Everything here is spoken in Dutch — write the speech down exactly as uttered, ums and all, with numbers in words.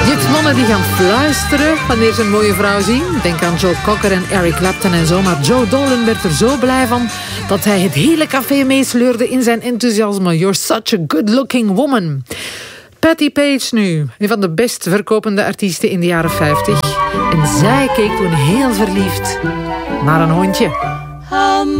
Je hebt mannen die gaan fluisteren wanneer ze een mooie vrouw zien. Denk aan Joe Cocker en Eric Clapton en zo. Maar Joe Dolan werd er zo blij van dat hij het hele café meesleurde in zijn enthousiasme. You're such a good-looking woman. Patti Page nu, een van de best verkopende artiesten in de jaren vijftig. En zij keek toen heel verliefd naar een hondje. How